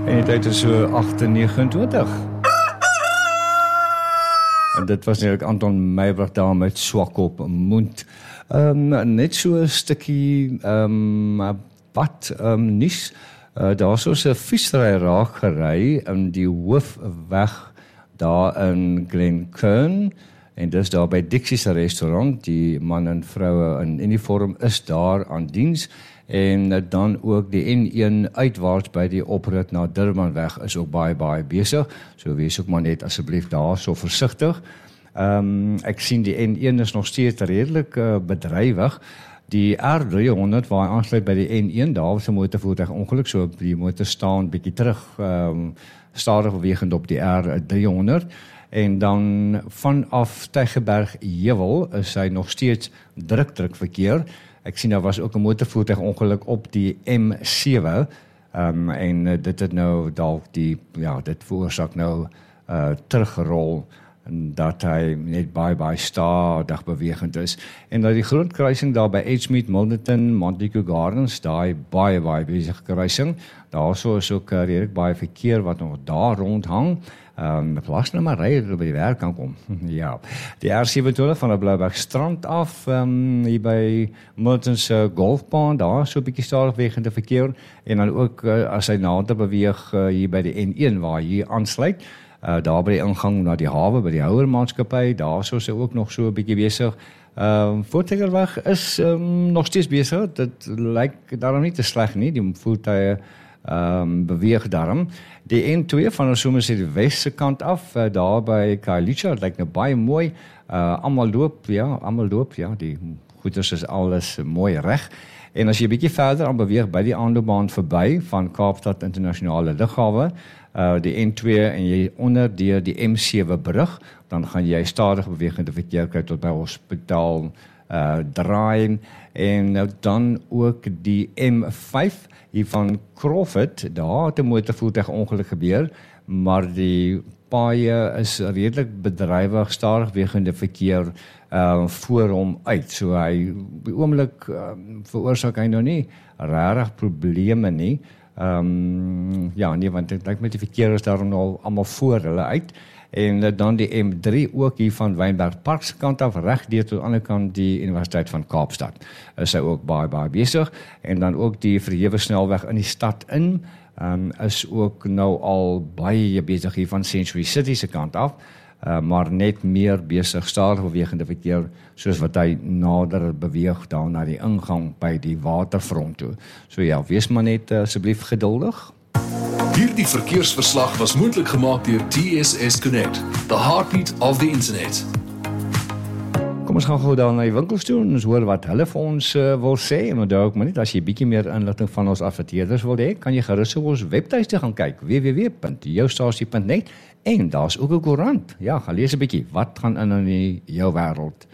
En die tyd is so 8:29. En dit was natuurlijk Anton Meiberg daar met Swak op Mond. Net so 'n stukkie pad nuus. Daar so 'n vissery raak gery in die hoofweg daar in Glenkern. En dis daar by Dixie se restaurant. Die man en vroue in uniform is daar aan diens. En dan ook die N1 uitwaarts by die oprit na Durbanweg is ook baie besig. So wees ook maar net asseblief daar so versigtig. Ek sien die N1 is nog steeds redelik bedrywig. Die R300 waar hy aansluit by die N1, daar was 'n motorvoertuig ongeluk, so die motor staan bietjie terug, stadig bewegend op die R300. En dan vanaf Tygerberg Heuwel is hy nog steeds druk verkeer. Ek sien daar was ook 'n motorvoertuig ongeluk op die M7 en dit het nou dalk dit veroorsaak nou teruggerol en dat hy net baie stadig bewegend is. En dat die groot kruising daar by Edgemead, Milnerton, Montague Gardens, daai baie besige kruising, daar so is ook redelik baie verkeer wat nog daar rondhang. Plaas nou maar ry by die werk kan kom. Ja, die R27 van die Blouberg strand af, hier by Milton se golfbaan, daar so 'n bietjie stadig bewegende verkeer, en dan ook as hy nader beweeg hier by die N1 waar hy aansluit, daar by die ingang na die hawe, by die houermaatskappy, daar so is hy ook nog so 'n bietjie besig. Voertuigerweg is nog steeds besig, dit lyk daarom nie te sleg nie, die voertuie beweeg daarom. Die N2 van ons somers die weste kant af, daar by Khayelitsha, dit lyk nou baie mooi, almal loop, die goeders is alles mooi reg. En as jy 'n bietjie verder aan beweeg by die aanloopbaan verby van Kaapstad Internasionale Lughawe, die N2 en jy onder deur die M7 brug, dan gaan jy stadig bewegende verkeer kry tot by Hospitaal Draai, en dan ook die M5 hier van Crawford, daar het 'n motorvoertuig ongeluk gebeur, maar die paaie is redelik bedrywig, stadig bewegende verkeer voor hom uit. So hy op die oomblik veroorsaak hy nou nie regtig probleme nie. Want dit lyk met die verkeer is daarom al almal voor hulle uit. En dan die M3 ook hier van Wynberg Park se kant af, reg deur tot aan die ander kant die Universiteit van Kaapstad. Is hy ook baie besig. En dan ook die verhewe snelweg in die stad in, is ook nou al baie besig hier van Century City se kant af, maar net meer besig, stadig bewegende verkeer, soos wat hy nader beweeg daar na die ingang by die waterfront toe. So ja, wees maar net asseblief geduldig. Hierdie verkeersverslag was moontlik gemaak deur TSS Connect, the heartbeat of the internet. Kom ons gaan gou daar na die winkels toe en ons hoor wat hulle vir ons wil sê. En onthou ook maar net, as jy bietjie meer inligting van ons adverteerders wil hê, kan jy gerus op ons webtuiste gaan kyk, www.joustasie.net, en daar's ook 'n koerant. Ja, gaan lees 'n bietjie, wat gaan in jou wêreld.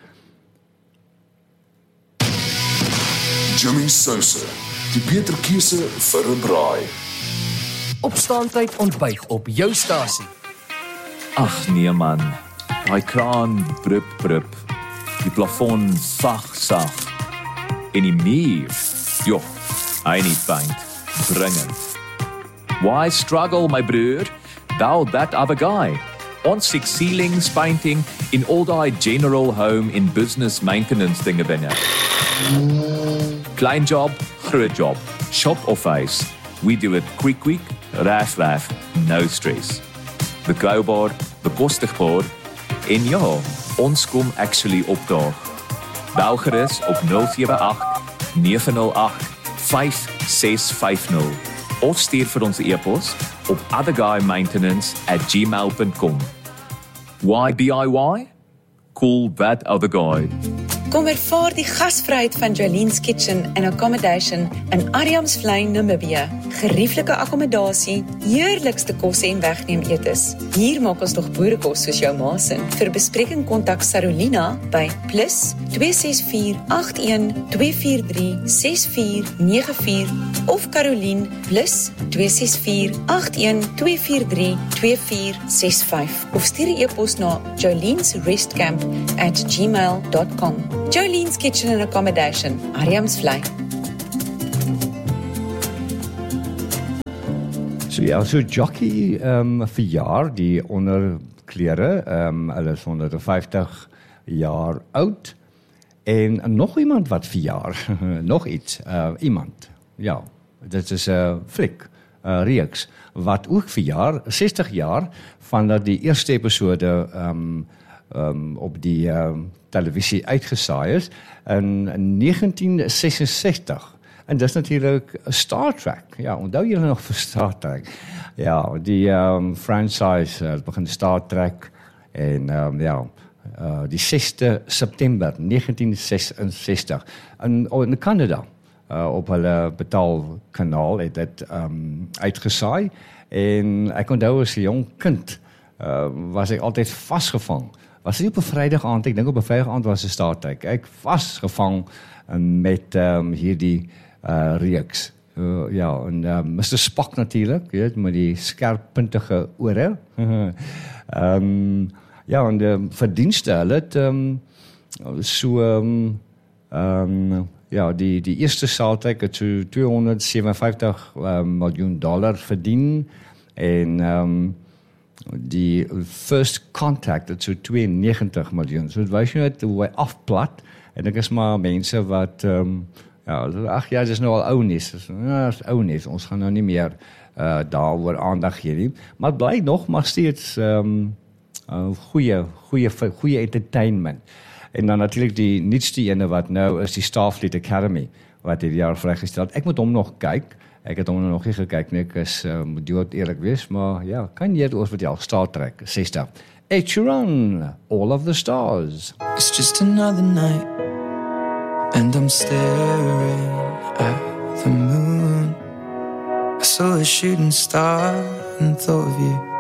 Jimmy Sousa, die beter keuse vir 'n braai. Opstaantyd ontbyt op jou stasie. Ag nee man, daai kraan brup, die plafon sag, en die muur, hy nie paint, dringend. Why struggle my broer, thou that other guy? Ons six ceilings painting in all die general home in business maintenance dinge binne. Klein job, groot job, shop of face, we do it quick, raf, no stress. Betroubaar, bekostigbaar, en ja, ons kom actually opdaag. Bel gerus op 078-908-5650 of stuur vir ons e-pos op otherguymaintenance@gmail.com. Why DIY? Call that other guy. Kom ervaar die gasvryheid van Jolene's Kitchen and Accommodation in Adamsvlei, Namibië. Gerieflike akkommodasie, heerlikste kosse en wegneem etes. Hier maak ons nog boerekos soos jou ma se. Vir bespreking kontak Sarolina by +264 81 243 6494 of Caroline +264 81 243 2465 of stuur 'n e-pos na jolenesrestcamp@gmail.com. Jolene's Kitchen and Accommodation, Adamsvlei. So Jockey verjaar die onderklere, hulle is 150 jaar oud en nog iemand wat verjaar, nog iets, iemand, ja, dit is 'n fliek, reeks, wat ook verjaar, 60 jaar vandat die eerste episode op die televisie uitgesaai is in 1966. En dis natuurlik Star Trek. Ja, onthou julle nog vir Star Trek? Ja, die franchise begin Star Trek en die 6de September 1966 in Canada op hulle betaalkanaal het dit uitgesaai en ek onthou as 'n jong kind was ek altyd vasgevang. Was dit op 'n Vrydag aand? Ek dink op 'n Vrydag aand was 'n Star Trek. Ek vasgevang met hierdie reeks. En Mr. Spock natuurlik, weet, met die skerppuntige ore. En die verdienste, hulle het die eerste Star Trek het so $257 miljoen verdien en die First Contact het so 92 miljoen. So dit wys jy net hoe hy afplat en ek is maar mense wat dit is nou al ounis. Ja, dis ounis. Ons gaan nou nie meer daaroor aandag gee nie, maar bly nog maar steeds goeie entertainment. En dan natuurlik die nuutste ene wat nou is die Starfleet Academy wat hierdie jaar vrygestel het. Ek moet hom nog kyk. Ek het hom nog nie gekyk nie. Ek is moet eerlik wees, maar ja, kan jy ons vertel Star Trek 60. Ed Sheeran, All of the Stars. It's just another night and I'm staring at the moon. I saw a shooting star and thought of you.